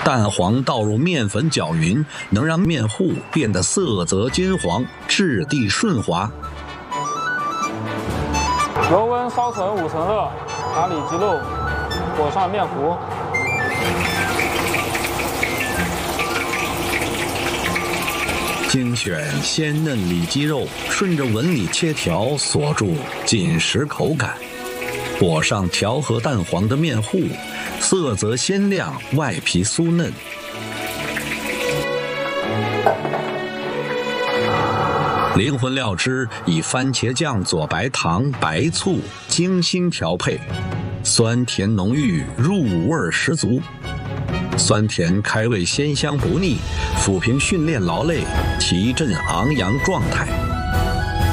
蛋黄倒入面粉搅匀，能让面糊变得色泽金黄，质地顺滑。 油温烧成5成热，把里脊肉裹上面糊。 精选鲜嫩里脊肉，顺着纹理切条锁住，紧实口感。裹上调和蛋黄的面糊，色泽鲜亮，外皮酥嫩。灵魂料汁以番茄酱、佐白糖、白醋精心调配，酸甜浓郁，入味十足。酸甜开胃，鲜香不腻，抚平训练劳累，提振昂扬状态。